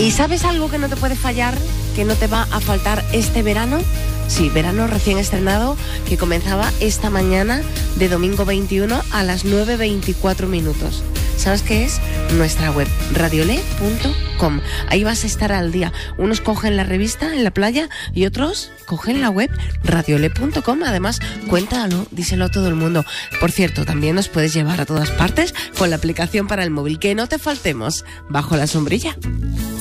¿Y sabes algo que no te puede fallar, que no te va a faltar este verano? Sí, verano recién estrenado, que comenzaba esta mañana de domingo 21 a las 9:24. ¿Sabes qué es? Nuestra web, radiole.com. Ahí vas a estar al día. Unos cogen la revista en la playa y otros cogen la web, radiole.com. Además, cuéntalo, díselo a todo el mundo. Por cierto, también nos puedes llevar a todas partes con la aplicación para el móvil. Que no te faltemos, bajo la sombrilla.